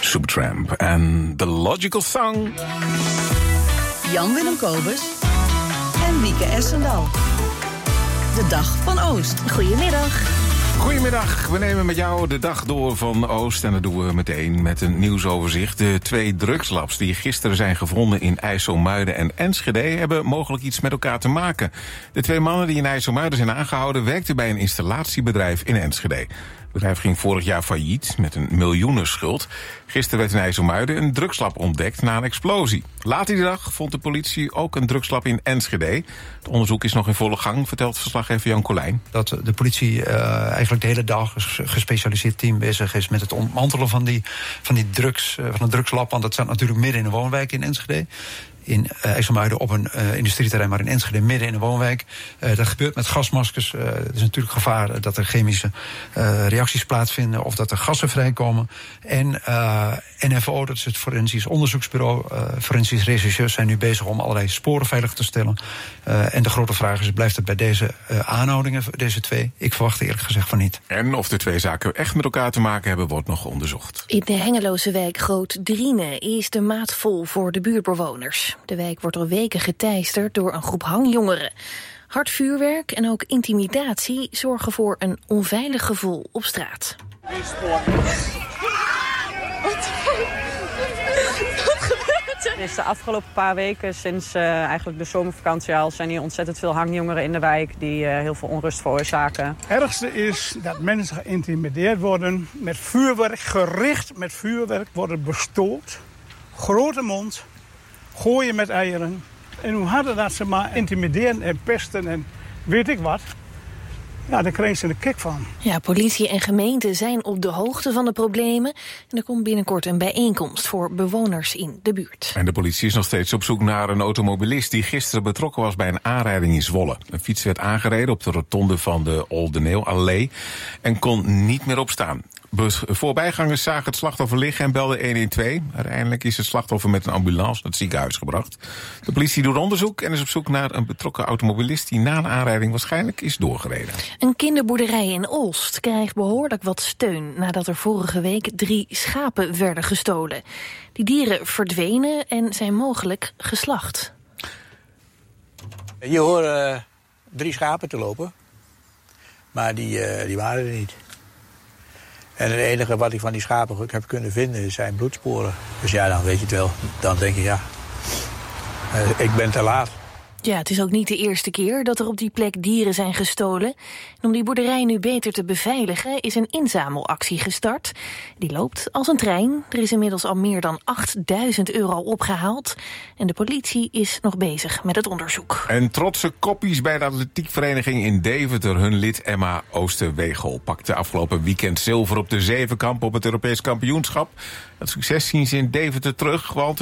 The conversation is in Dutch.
Supertramp en The Logical Song. Jan-Willem Kobus en Wieke Essendal. De Dag van Oost. Goedemiddag. Goedemiddag, we nemen met jou de dag door van Oost. En dat doen we meteen met een nieuwsoverzicht. De 2 drugslabs die gisteren zijn gevonden in IJsselmuiden en Enschede hebben mogelijk iets met elkaar te maken. De 2 mannen die in IJsselmuiden zijn aangehouden werkten bij een installatiebedrijf in Enschede. Het bedrijf ging vorig jaar failliet met een miljoenenschuld. Gisteren werd in IJsselmuiden een drugslab ontdekt na een explosie. Later die dag vond de politie ook een drugslab in Enschede. Het onderzoek is nog in volle gang, vertelt verslaggever Jan Colijn. Dat de politie eigenlijk de hele dag een gespecialiseerd team bezig is met het ontmantelen van die drugs, van een drugslab. Want dat staat natuurlijk midden in een woonwijk in Enschede. In IJsselmuiden op een industrieterrein, maar in Enschede midden in een woonwijk. Dat gebeurt met gasmaskers. Er is natuurlijk gevaar dat er chemische reacties plaatsvinden of dat er gassen vrijkomen. En NFO, dat is het Forensisch Onderzoeksbureau, forensisch rechercheurs zijn nu bezig om allerlei sporen veilig te stellen. En de grote vraag is, blijft het bij deze aanhoudingen, deze 2? Ik verwacht eerlijk gezegd van niet. En of de 2 zaken echt met elkaar te maken hebben, wordt nog onderzocht. In de Hengeloze wijk Groot Driene is de maat vol voor de buurtbewoners. De wijk wordt al weken geteisterd door een groep hangjongeren. Hard vuurwerk en ook intimidatie zorgen voor een onveilig gevoel op straat. Is de afgelopen paar weken, sinds eigenlijk de zomervakantie al, zijn hier ontzettend veel hangjongeren in de wijk die heel veel onrust veroorzaken. Het ergste is dat mensen geïntimideerd worden met vuurwerk, gericht met vuurwerk, worden bestookt. Grote mond, gooien met eieren. En hoe harder dat ze maar intimideren en pesten en weet ik wat, ja, daar krijgen ze een kick van. Ja, politie en gemeente zijn op de hoogte van de problemen. En er komt binnenkort een bijeenkomst voor bewoners in de buurt. En de politie is nog steeds op zoek naar een automobilist die gisteren betrokken was bij een aanrijding in Zwolle. Een fiets werd aangereden op de rotonde van de Oldeneeuw-allee en kon niet meer opstaan. Voorbijgangers zagen het slachtoffer liggen en belden 112. Uiteindelijk is het slachtoffer met een ambulance naar het ziekenhuis gebracht. De politie doet onderzoek en is op zoek naar een betrokken automobilist die na een aanrijding waarschijnlijk is doorgereden. Een kinderboerderij in Olst krijgt behoorlijk wat steun nadat er vorige week 3 schapen werden gestolen. Die dieren verdwenen en zijn mogelijk geslacht. Je hoort 3 schapen te lopen, maar die waren er niet. En het enige wat ik van die schapen heb kunnen vinden zijn bloedsporen. Dus ja, dan weet je het wel. Dan denk je, ja, ik ben te laat. Ja, het is ook niet de eerste keer dat er op die plek dieren zijn gestolen. En om die boerderij nu beter te beveiligen is een inzamelactie gestart. Die loopt als een trein. Er is inmiddels al meer dan €8.000 opgehaald. En de politie is nog bezig met het onderzoek. En trotse koppies bij de atletiekvereniging in Deventer. Hun lid Emma Oosterwegel pakte afgelopen weekend zilver op de Zevenkamp op het Europees kampioenschap. Dat succes zien ze in Deventer terug, want